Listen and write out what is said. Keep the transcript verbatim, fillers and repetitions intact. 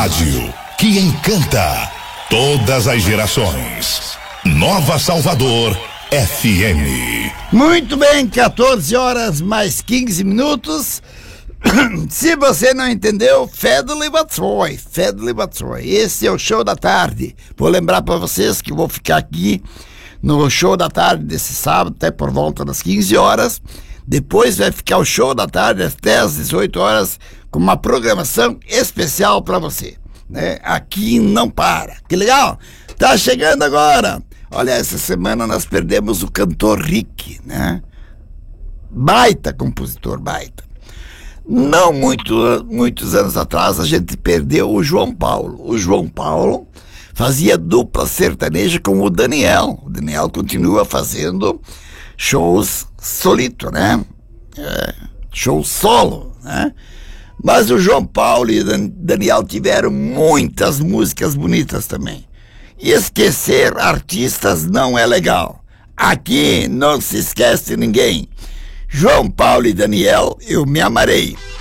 rádio que encanta todas as gerações. Nova Salvador F M. Muito bem, quatorze horas mais quinze minutos. Se você não entendeu, Fedele Batsoi, Fedele Batsoi. Esse é o show da tarde. Vou lembrar para vocês que vou ficar aqui no show da tarde desse sábado até por volta das quinze horas. Depois vai ficar o show da tarde até às dezoito horas com uma programação especial para você, né? Aqui não para. Que legal! Tá chegando agora. Olha, essa semana nós perdemos o cantor Rick, né? Baita compositor, baita. Não muito, muitos anos atrás a gente perdeu o João Paulo. O João Paulo fazia dupla sertaneja com o Daniel. O Daniel continua fazendo shows solito, né? É, show solo, né? Mas o João Paulo e o Daniel tiveram muitas músicas bonitas também. E esquecer artistas não é legal. Aqui não se esquece ninguém. João Paulo e Daniel, eu me amarei.